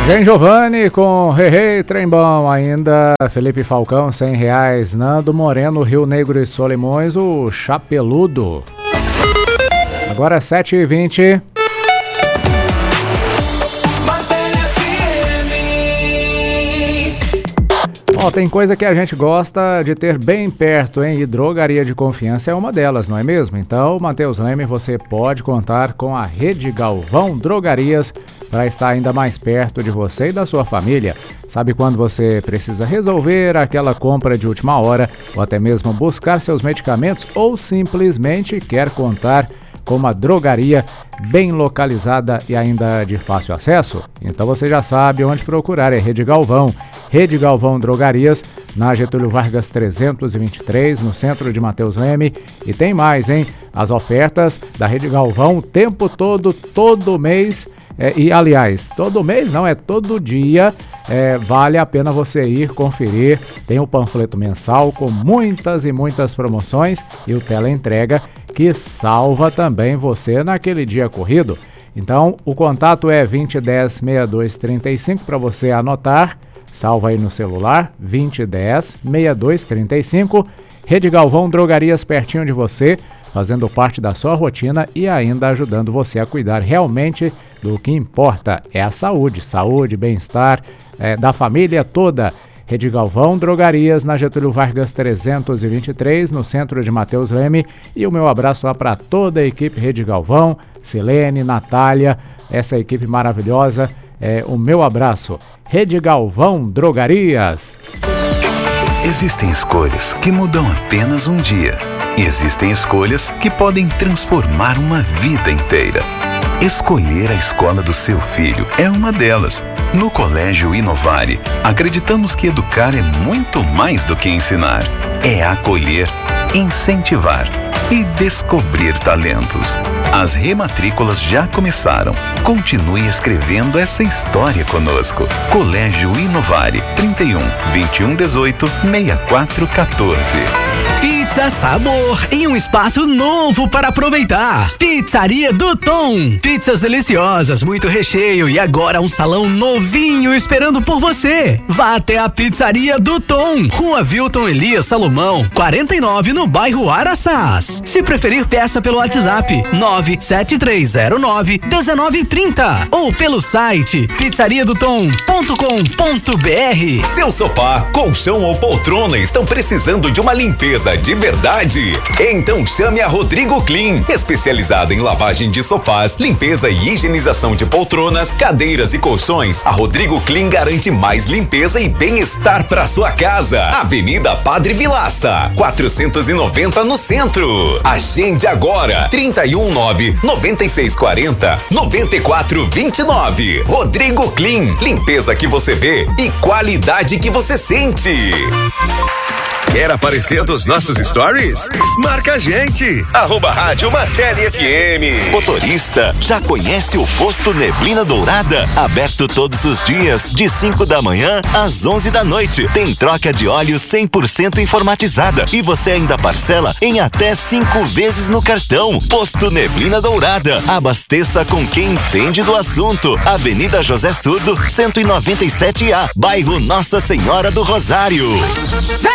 Gen Giovanni com Rei Trembão, ainda Felipe Falcão, R$100, Nando Moreno, Rio Negro e Solimões, o Chapeludo. Agora 7h20. Tem coisa que a gente gosta de ter bem perto, hein? E drogaria de confiança é uma delas, não é mesmo? Então, Matheus Leme, você pode contar com a Rede Galvão Drogarias para estar ainda mais perto de você e da sua família. Sabe quando você precisa resolver aquela compra de última hora ou até mesmo buscar seus medicamentos ou simplesmente quer contar com uma drogaria bem localizada e ainda de fácil acesso? Então você já sabe onde procurar, é Rede Galvão. Rede Galvão Drogarias, na Getúlio Vargas 323, no centro de Matheus Leme. E tem mais, hein? As ofertas da Rede Galvão o tempo todo, todo mês. E aliás, todo mês não, é todo dia, vale a pena você ir conferir. Tem o panfleto mensal com muitas e muitas promoções e o teleentrega que salva também você naquele dia corrido. Então o contato é 2010-6235 para você anotar, salva aí no celular, 2010-6235, Rede Galvão Drogarias pertinho de você, fazendo parte da sua rotina e ainda ajudando você a cuidar realmente do que importa, é a saúde, bem-estar da família toda. Rede Galvão Drogarias, na Getúlio Vargas 323, no centro de Matheus Leme. E o meu abraço lá para toda a equipe Rede Galvão, Silene, Natália, essa equipe maravilhosa, o meu abraço. Rede Galvão Drogarias. Existem escolhas que mudam apenas um dia. Existem escolhas que podem transformar uma vida inteira. Escolher a escola do seu filho é uma delas. No Colégio Inovare, acreditamos que educar é muito mais do que ensinar. É acolher, incentivar e descobrir talentos. As rematrículas já começaram. Continue escrevendo essa história conosco. Colégio Inovare, 31 21 18 64 14. Pizza Sabor em um espaço novo para aproveitar. Pizzaria do Tom. Pizzas deliciosas, muito recheio e agora um salão novinho esperando por você. Vá até a Pizzaria do Tom, Rua Vilton Elias Salomão, 49, no bairro Araçás. Se preferir, peça pelo WhatsApp 97309-1930 ou pelo site pizzariadotom.com.br. Seu sofá, colchão ou poltrona estão precisando de uma limpeza de verdade? Então chame a Rodrigo Clean, especializada em lavagem de sofás, limpeza e higienização de poltronas, cadeiras e colchões. A Rodrigo Clean garante mais limpeza e bem-estar para sua casa. Avenida Padre Vilaça, 490 no centro. Agende agora, 319-9640-9429. Rodrigo Clean, limpeza que você vê e qualidade que você sente. Quer aparecer nos nossos stories? Marca a gente! @Rádio Martelli FM. Motorista, já conhece o Posto Neblina Dourada? Aberto todos os dias, de 5 da manhã às 11 da noite. Tem troca de óleo 100% informatizada e você ainda parcela em até 5 vezes no cartão. Posto Neblina Dourada. Abasteça com quem entende do assunto. Avenida José Surdo, 197A, bairro Nossa Senhora do Rosário.